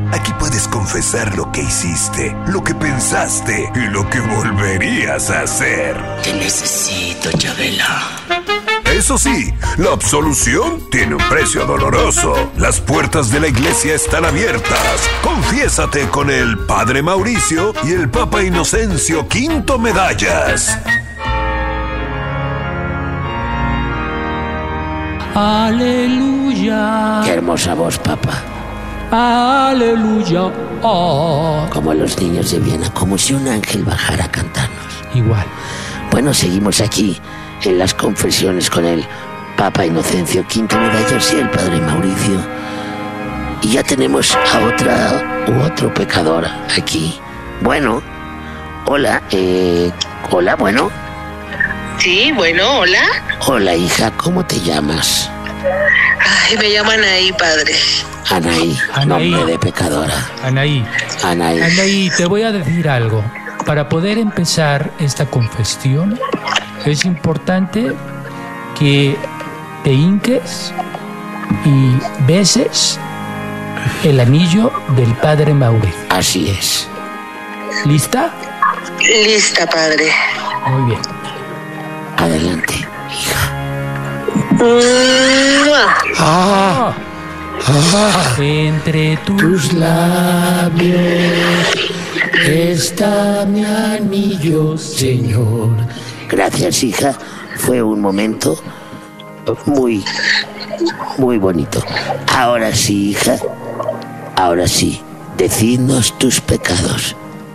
Aquí puedes confesar lo que hiciste, lo que pensaste y lo que volverías a hacer. Te necesito, Chabela. Eso sí, la absolución tiene un precio doloroso. Las puertas de la iglesia están abiertas. Confiésate con el Padre Mauricio y el Papa Inocencio V Medallas. Aleluya. Qué hermosa voz, papá. Aleluya. Oh. Como los niños de Viena, como si un ángel bajara a cantarnos. Igual. Bueno, seguimos aquí en las confesiones con el Papa Inocencio V Medallas y el Padre Mauricio. Y ya tenemos a otra u otro pecador aquí. Bueno, hola, bueno. Sí, bueno, hola. Hola, hija, ¿cómo te llamas? Ay, me llaman ahí, padre. Anaí, Anaí. nombre de pecadora. Anaí. Anaí. Anaí, te voy a decir algo. Para poder empezar esta confesión, es importante que te hinques y beses el anillo del Padre Mauricio. Así es. ¿Lista? Lista, padre. Muy bien. Adelante, hija. Ah. Entre tus labios está mi anillo, Señor. Gracias, hija. Fue un momento muy bonito. Ahora sí, hija. Ahora sí. Decidnos tus pecados.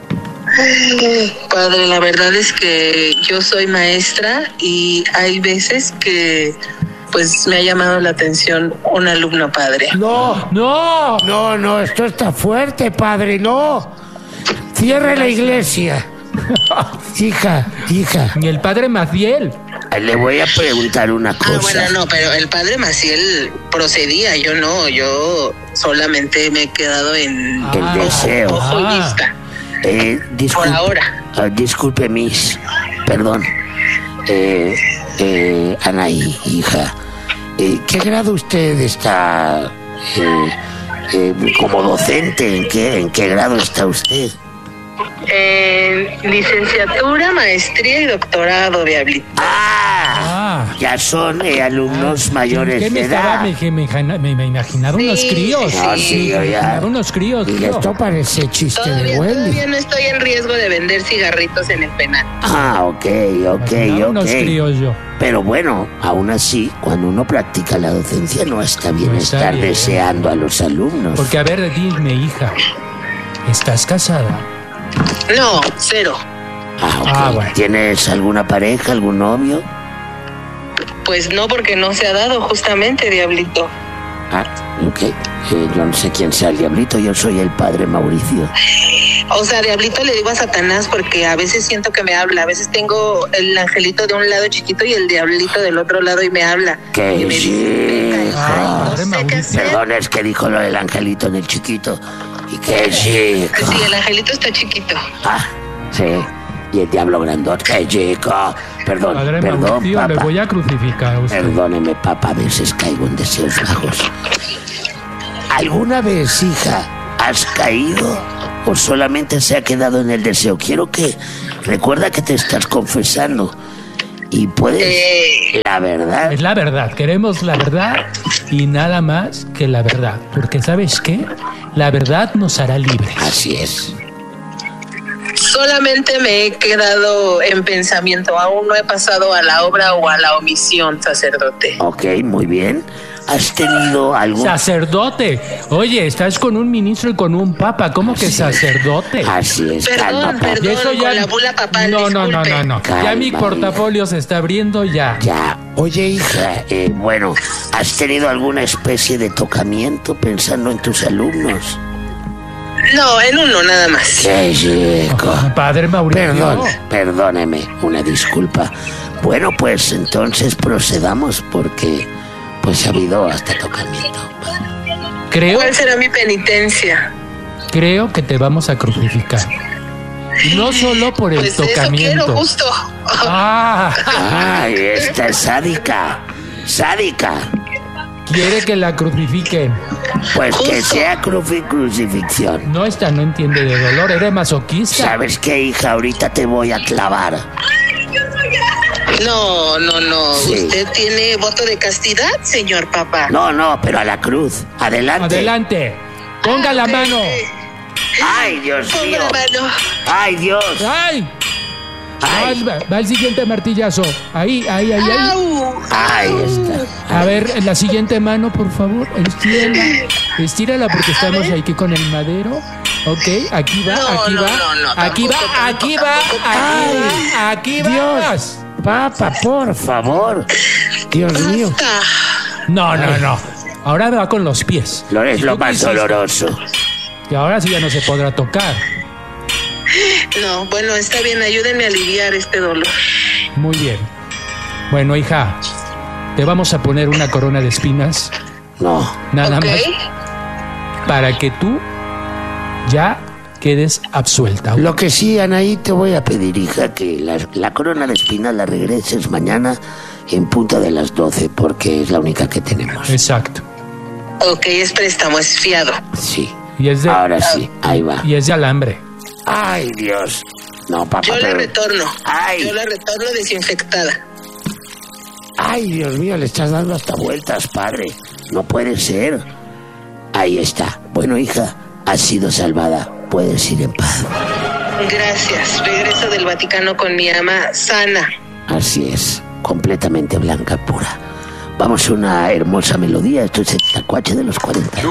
Padre, la verdad es que yo soy maestra y hay veces que pues me ha llamado la atención un alumno, padre. No, esto está fuerte, padre, no. Cierre la iglesia. Hija. Ni el Padre Maciel. Le voy a preguntar una cosa. Bueno, no, pero el padre Maciel procedía, yo no, yo solamente me he quedado en El deseo. ojo y vista. Disculpe, Por ahora. Disculpe, perdón. Anaí, hija. ¿Qué grado usted está como docente? ¿En qué grado está usted? Licenciatura, maestría y doctorado, Diablito. Ya son alumnos mayores ¿Qué me de estaba? edad. Me imaginaba unos críos. No, sí, yo ya. Imaginaba unos críos. Y esto parece chiste de Wendy. Todavía no estoy en riesgo de vender cigarritos en el penal. Ok. Imaginaba unos críos yo. Pero bueno, aún así, cuando uno practica la docencia no está bien No está estar bien. deseando a los alumnos. Porque, a ver, dime, hija, ¿estás casada? No, cero. Ok. Bueno. ¿Tienes alguna pareja, algún novio? Pues no, porque no se ha dado justamente, Diablito. Ok. Yo no sé quién sea el diablito, yo soy el Padre Mauricio. O sea, Diablito le digo a Satanás porque a veces siento que me habla. A veces tengo el angelito de un lado chiquito y el diablito del otro lado y me habla. ¡Qué Y me dice, chico! Padre no sé qué hacer. Perdón, es que dijo lo del angelito en el chiquito. Y qué chico. Sí, el angelito está chiquito. Sí. Y el diablo grandote. ¡Qué chico! Perdón, Padre perdón, Mauricio, le papá. voy a crucificar a usted. Perdóneme, papá, a veces caigo en deseos bajos. ¿Alguna vez, hija, has caído o solamente se ha quedado en el deseo? Quiero que recuerda que te estás confesando y puedes la verdad. Es la verdad, queremos la verdad y nada más que la verdad. Porque ¿sabes qué? La verdad nos hará libres. Así es. Solamente me he quedado en pensamiento. Aún no he pasado a la obra o a la omisión, sacerdote. Ok, muy bien. ¿Has tenido algún... Sacerdote. Oye, estás con un ministro y con un papa. ¿Cómo que sacerdote? Así es, Perdón, calma, papá. perdón. Y eso con la bula papal, No. disculpe. Ya mi Calma, portafolio se está abriendo ya. Ya. Oye, hija, Bueno, ¿has tenido alguna especie de tocamiento pensando en tus alumnos? No, en uno nada más. ¡Qué chico! Padre Mauricio. Perdóneme, una disculpa. Bueno, pues entonces procedamos porque pues ha habido hasta tocamiento. ¿Cuál será mi penitencia? Creo que te vamos a crucificar. No solo por el Pues eso tocamiento. quiero, justo. Ah, ¡Ay, esta es sádica! ¡Sádica! Quiere que la crucifiquen. Pues que Justo. sea crucifixión. No, esta no entiende de dolor, eres masoquista. ¿Sabes qué, hija? Ahorita te voy a clavar. No. Sí. ¿Usted tiene voto de castidad, señor papá? No, pero a la cruz. Adelante. Adelante. Ponga la mano. Ay, Dios Ponga mío. la mano. Ay, Dios. ¡Ay! Ay, Va el siguiente martillazo. Ahí. ¡Au! ahí está. A ver, la siguiente mano, por favor. Estírala. Estírala porque estamos aquí con el madero. Ok, aquí va, No, aquí no, va. no, Aquí va, tampoco, aquí va, tampoco. aquí va. Dios. Papá, por favor. Dios mío. Basta. No. Ahora va con los pies. Es lo más doloroso. Y ahora sí ya no se podrá tocar. No, bueno, está bien, ayúdenme a aliviar este dolor. Muy bien. Bueno, hija, te vamos a poner una corona de espinas. No. Nada ¿Ok? más para que tú ya quedes absuelta. Lo que sí, Anaí, te voy a pedir, hija, que la corona de espinas la regreses mañana en punto de las 12, porque es la única que tenemos. Exacto. Ok, es préstamo, es fiado. Sí. Y es de, Ahora sí, ahí va. y es de alambre. Ay, Dios. No, papá. Yo la pero- retorno. Ay. Yo la retorno desinfectada. Ay, Dios mío, le estás dando hasta vueltas, padre. No puede ser. Ahí está. Bueno, hija, has sido salvada. Puedes ir en paz. Gracias. Regreso del Vaticano con mi ama sana. Así es, completamente blanca, pura. Vamos a una hermosa melodía. Esto es el tacuache de los 40.